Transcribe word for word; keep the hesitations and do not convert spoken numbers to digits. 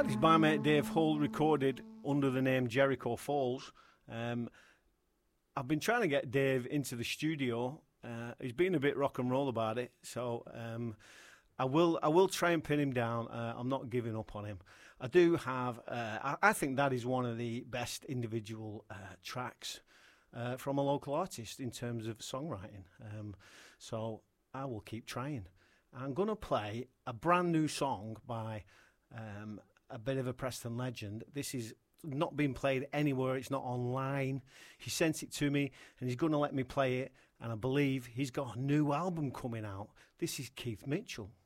had his bandmate Dave Hull recorded under the name Jericho Falls. Um, I've been trying to get Dave into the studio. Uh, he's been a bit rock and roll about it, so um, I will I will try and pin him down. Uh, I'm not giving up on him. I do have, uh, I, I think that is one of the best individual uh, tracks uh, from a local artist in terms of songwriting. Um, so I will keep trying. I'm going to play a brand new song by um, a bit of a Preston legend. This is not been played anywhere. It's not online. He sent it to me and he's going to let me play it. And I believe he's got a new album coming out. This is Keith Mitchell.